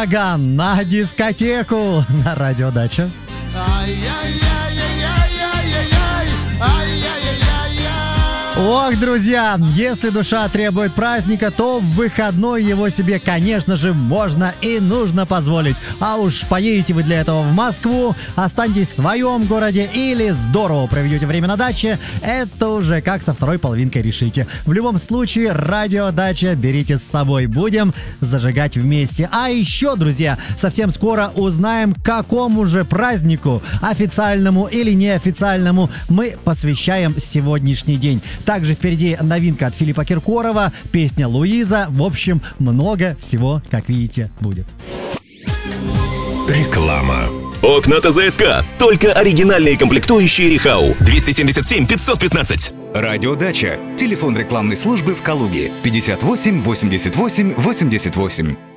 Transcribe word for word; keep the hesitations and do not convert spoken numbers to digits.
Ураган на дискотеку на Радио Дача. Ох, друзья, если душа требует праздника, то в выходной его себе, конечно же, можно и нужно позволить. А уж поедете вы для этого в Москву, останетесь в своем городе или здорово проведете время на даче, это уже как со второй половинкой решите. В любом случае, Радио Дача берите с собой, будем зажигать вместе. А еще, друзья, совсем скоро узнаем, какому же празднику, официальному или неофициальному, мы посвящаем сегодняшний день. Также впереди новинка от Филиппа Киркорова, песня «Луиза». В общем, много всего, как видите, будет. Реклама. Окна ТЗСК. Только оригинальные комплектующие Рихау. двести семьдесят семь пятьсот пятнадцать. Радио Дача. Телефон рекламной службы в Калуге. пятьдесят восемь восемьдесят восемь восемьдесят восемь.